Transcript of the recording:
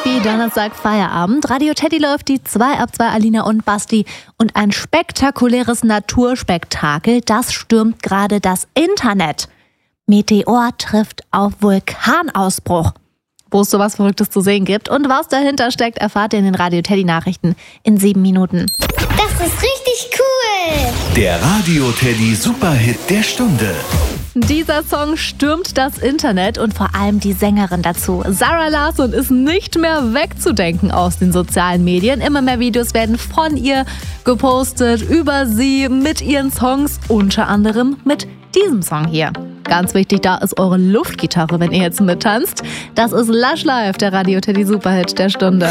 Wie Donnerstag Feierabend. Radio Teddy läuft die 2 ab 2 Alina und Basti. Und ein spektakuläres Naturspektakel, das stürmt gerade das Internet. Meteor trifft auf Vulkanausbruch. Wo es sowas Verrücktes zu sehen gibt und was dahinter steckt, erfahrt ihr in den Radio Teddy Nachrichten in 7 Minuten. Das ist richtig cool! Der Radio Teddy Superhit der Stunde. Dieser Song stürmt das Internet und vor allem die Sängerin dazu. Zara Larsson ist nicht mehr wegzudenken aus den sozialen Medien. Immer mehr Videos werden von ihr gepostet, über sie, mit ihren Songs, unter anderem mit diesem Song hier. Ganz wichtig, da ist eure Luftgitarre, wenn ihr jetzt mittanzt. Das ist Lush Live, der Radio Teddy Superhit der Stunde.